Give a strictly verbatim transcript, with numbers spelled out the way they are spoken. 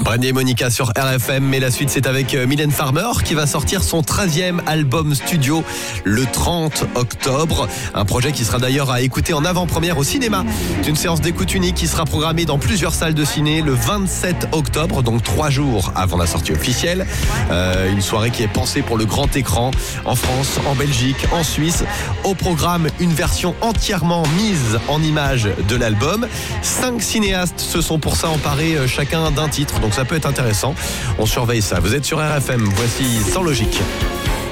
Brandy et Monica sur R F M, mais la suite c'est avec Mylène Farmer qui va sortir son treizième album studio le trente octobre. Un projet qui sera d'ailleurs à écouter en avant-première au cinéma. C'est une séance d'écoute unique qui sera programmée dans plusieurs salles de ciné le vingt-sept octobre, donc trois jours avant la sortie officielle. Euh, une soirée qui est pensée pour le grand écran en France, en Belgique, en Suisse. Au programme, une version entièrement mise en images de l'album. Cinq cinéastes se sont pour ça emparés chacun d'un titre, donc ça peut être intéressant. On surveille ça. Vous êtes sur R F M, voici Sans Logique.